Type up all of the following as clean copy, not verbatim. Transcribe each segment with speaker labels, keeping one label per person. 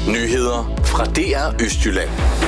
Speaker 1: Nyheder fra DR Østjylland.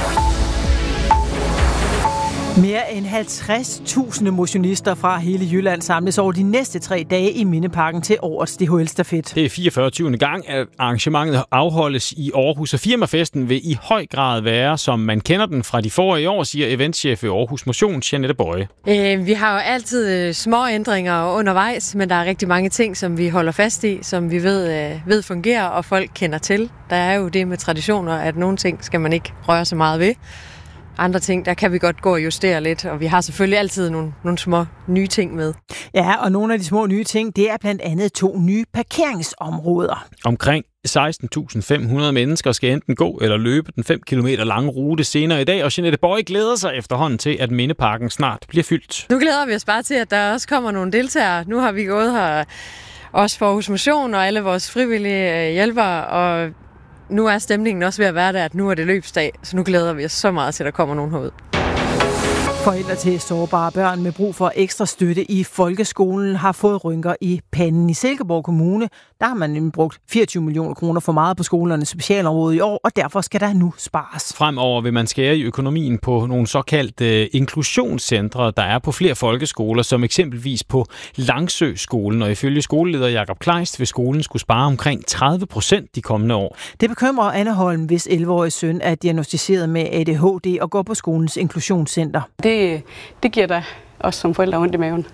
Speaker 2: Mere end 50.000 motionister fra hele Jylland samles over de næste 3 dage i Mindeparken til årets DHL-stafet.
Speaker 3: Det er 44. gang, at arrangementet afholdes i Aarhus, og firmafesten vil i høj grad være, som man kender den fra de forrige år, siger eventchef ved Aarhus Motion, Jeanette Bøje.
Speaker 4: Vi har jo altid små ændringer undervejs, men der er rigtig mange ting, som vi holder fast i, som vi ved fungerer, og folk kender til. Der er jo det med traditioner, at nogle ting skal man ikke røre så meget ved. Andre ting, der kan vi godt gå og justere lidt, og vi har selvfølgelig altid nogle små nye ting med.
Speaker 2: Ja, og nogle af de små nye ting, det er blandt andet 2 nye parkeringsområder.
Speaker 3: Omkring 16.500 mennesker skal enten gå eller løbe den 5 km lange rute senere i dag, og Jeanette Bøje glæder sig efterhånden til, at Mindeparken snart bliver fyldt.
Speaker 4: Nu glæder vi os bare til, at der også kommer nogle deltagere. Nu har vi gået her også for Aarhus Motion og alle vores frivillige hjælpere, og nu er stemningen også ved at være der, at nu er det løbsdag, så nu glæder vi os så meget til, at der kommer nogen herud.
Speaker 2: Forældre til sårbare børn med brug for ekstra støtte i folkeskolen har fået rynker i panden. I Silkeborg Kommune, der har man nemlig brugt 24 millioner kroner for meget på skolernes specialområde i år, og derfor skal der nu spares.
Speaker 3: Fremover vil man skære i økonomien på nogle såkaldte inklusionscentre, der er på flere folkeskoler, som eksempelvis på Langsø-skolen, og ifølge skoleleder Jakob Kleist vil skolen skulle spare omkring 30% de kommende år.
Speaker 2: Det bekymrer Anne Holm, hvis 11-årig søn er diagnosticeret med ADHD og går på skolens inklusionscenter.
Speaker 5: Det giver dig også som forældre ondt i maven.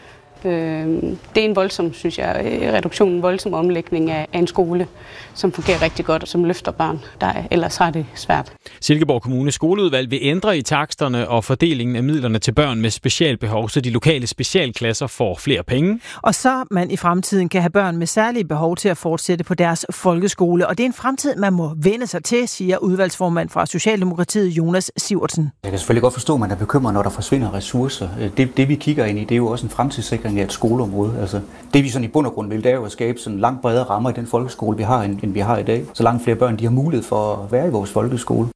Speaker 5: Det er en voldsom, synes jeg, reduktion, en voldsom omlægning af en skole, som fungerer rigtig godt og som løfter børn, der ellers har det svært.
Speaker 3: Silkeborg Kommune skoleudvalg vil ændre i taksterne og fordelingen af midlerne til børn med specialbehov, så de lokale specialklasser får flere penge.
Speaker 2: Og så man i fremtiden kan have børn med særlige behov til at fortsætte på deres folkeskole. Og det er en fremtid, man må vende sig til, siger udvalgsformand fra Socialdemokratiet Jonas Sivertsen.
Speaker 6: Jeg kan selvfølgelig godt forstå, at man er bekymret, når der forsvinder ressourcer. Det vi kigger ind i, det er jo også en fremtidssikring af et skoleområde. Altså, det vi sådan i bund og grund vil, det er jo at skabe sådan langt bredere rammer i den folkeskole, vi har, end vi har i dag. Så langt flere børn, de har mulighed for at være i vores folkeskole.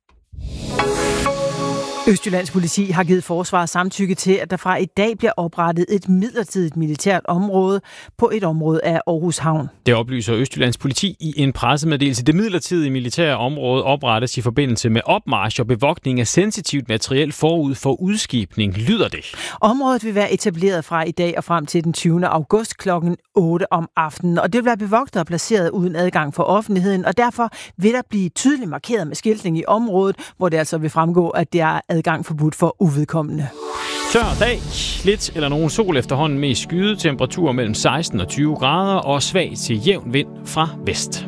Speaker 2: Østjyllands politi har givet forsvaret samtykke til, at der fra i dag bliver oprettet et midlertidigt militært område på et område af Aarhus Havn.
Speaker 3: Det oplyser Østjyllands politi i en pressemeddelelse. Det midlertidige militære område oprettes i forbindelse med opmarch og bevogtning af sensitivt materiel forud for udskibning, lyder det.
Speaker 2: Området vil være etableret fra i dag og frem til den 20. august kl. 8 om aftenen, og det vil være bevogtet og placeret uden adgang for offentligheden, og derfor vil der blive tydeligt markeret med skiltning i området, hvor det altså vil fremgå, at det er adgang forbudt for uvedkommende.
Speaker 3: Tør dag, lidt eller nogen sol efterhånden med skyde, temperaturer mellem 16 og 20 grader og svag til jævn vind fra vest.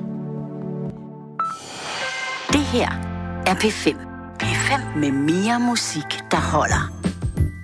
Speaker 7: Det her er P5. P5 med mere musik, der holder.